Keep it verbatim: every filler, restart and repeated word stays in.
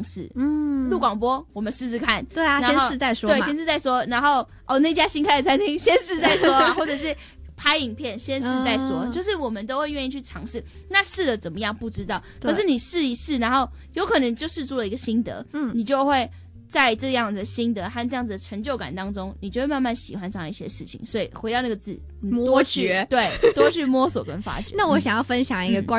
试。 嗯， 录广播我们试试看， 对啊，先试再说嘛。 对，先试再说。然后哦，那家新开的餐厅先试再说啊，或者是拍影片先试再说，嗯、就是我们都会愿意去尝试。那试了怎么样不知道，可是你试一试，然后有可能就试出了一个心得，嗯，你就会在这样的心得和这样子的成就感当中，你就会慢慢喜欢上一些事情。所以回到那个字， 摸掘， 对，多去摸索跟发掘。 那我想要分享一个关于